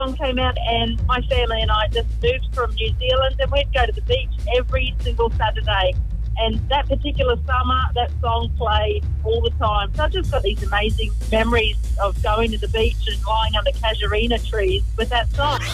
song came out, and my family and I just moved from New Zealand, and we'd go to the beach every single Saturday. And that particular summer, that song played all the time. So I've just got these amazing memories of going to the beach and lying under casuarina trees with that song.